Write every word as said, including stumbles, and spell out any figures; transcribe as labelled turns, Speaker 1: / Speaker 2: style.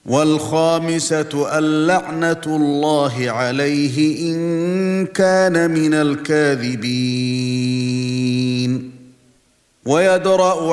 Speaker 1: والخامسة اللعنة الله عليه إن كان من الكاذبين. ويدرأ